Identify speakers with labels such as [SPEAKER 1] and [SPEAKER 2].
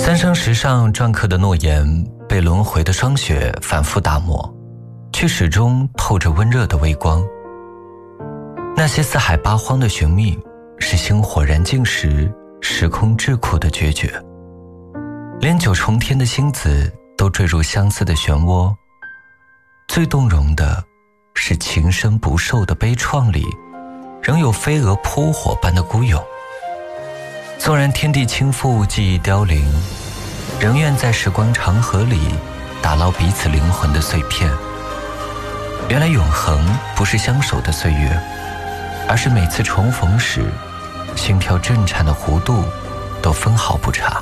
[SPEAKER 1] 三生石上篆刻的诺言被轮回的霜雪反复打磨，却始终透着温热的微光。那些四海八荒的寻觅，是星火燃尽时时空桎梏的决绝。连九重天的星子都坠入相思的漩涡。最动容的是情深不寿的悲怆里，仍有飞蛾扑火般的孤勇。纵然天地倾覆，记忆凋零，仍愿在时光长河里打捞彼此灵魂的碎片。原来永恒不是相守的岁月，而是每次重逢时，心跳震颤的弧度都分毫不差。